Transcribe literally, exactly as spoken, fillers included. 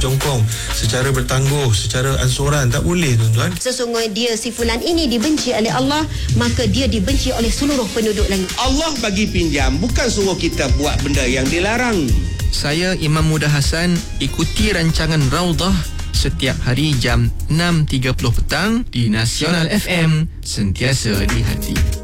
jongkong secara bertangguh, secara ansuran. Tak boleh, tuan-tuan. Sesungguhnya dia, si fulan ini dibenci oleh Allah, maka dia dibenci oleh seluruh penduduk langit. Allah bagi pinjam, bukan suruh kita buat benda yang dilarang. Saya Imam Muda Hassan, ikuti rancangan Raudhah setiap hari jam enam tiga puluh petang di Nasional F M, sentiasa di hati.